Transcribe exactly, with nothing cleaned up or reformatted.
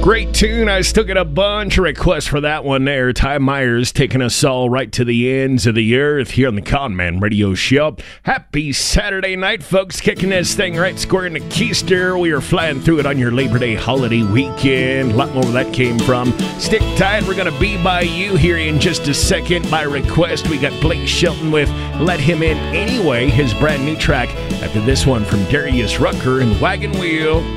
Great tune. I still get a bunch of requests for that one there. Ty Myers taking us all right to the ends of the earth here on the Conman Radio Show. Happy Saturday night, folks. Kicking this thing right square in the keister. We are flying through it on your Labor Day holiday weekend. A lot more where that came from. Stick tight. We're going to be by you here in just a second. By request, we got Blake Shelton with Let Him In Anyway, his brand new track. After this one from Darius Rucker and Wagon Wheel.